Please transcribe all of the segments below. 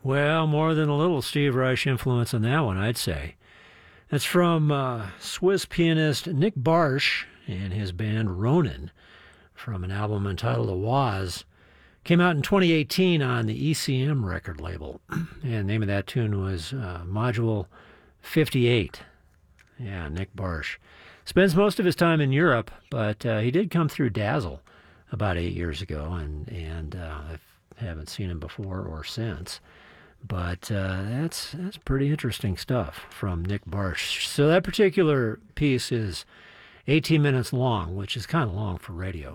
Well, more than a little Steve Reich influence on that one, I'd say. That's from Swiss pianist Nick Barsh and his band Ronin from an album entitled Awaz. Came out in 2018 on the ECM record label. And the name of that tune was Module 58. Yeah, Nick Barsh. Spends most of his time in Europe, but he did come through Dazzle about 8 years ago, and I haven't seen him before or since. But that's pretty interesting stuff from Nick Barsh. So that particular piece is 18 minutes long, which is kind of long for radio.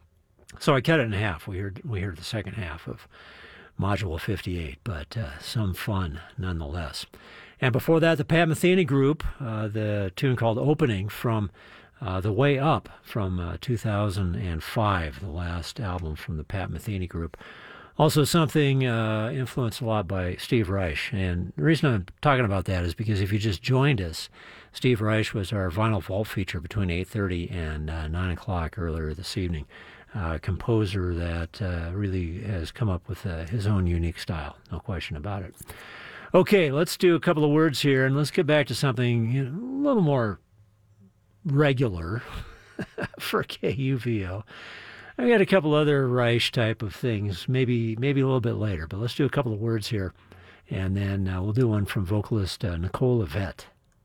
So I cut it in half. We heard the second half of Module 58, but some fun nonetheless. And before that, the Pat Metheny Group, the tune called Opening from The Way Up from 2005, the last album from the Pat Metheny Group. Also something influenced a lot by Steve Reich. And the reason I'm talking about that is because if you just joined us, Steve Reich was our Vinyl Vault feature between 8:30 and 9 o'clock earlier this evening. Composer that really has come up with his own unique style, no question about it. Okay, let's do a couple of words here, and let's get back to something a little more regular for KUVO. I got a couple other Reich type of things, maybe a little bit later, but let's do a couple of words here, and then we'll do one from vocalist Nicole Yvette.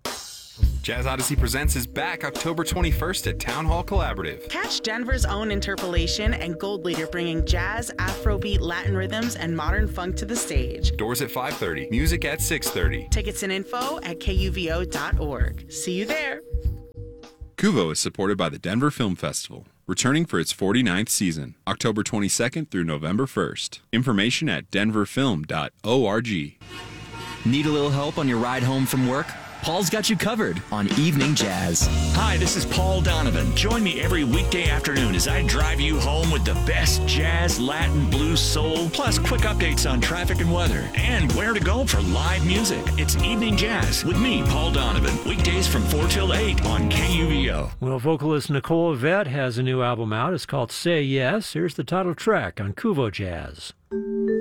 Jazz Odyssey Presents is back October 21st at Town Hall Collaborative. Catch Denver's own Interpolation and Gold Leader bringing jazz, Afrobeat, Latin rhythms, and modern funk to the stage. Doors at 5:30, music at 6:30. Tickets and info at kuvo.org. See you there. KUVO is supported by the Denver Film Festival, returning for its 49th season, October 22nd through November 1st. Information at denverfilm.org. Need a little help on your ride home from work? Paul's got you covered on Evening Jazz. Hi, this is Paul Donovan. Join me every weekday afternoon as I drive you home with the best jazz, Latin, blues, soul, plus quick updates on traffic and weather, and where to go for live music. It's Evening Jazz with me, Paul Donovan, weekdays from 4 till 8 on KUVO. Well, vocalist Nicole Yvette has a new album out. It's called Say Yes. Here's the title track on KUVO Jazz.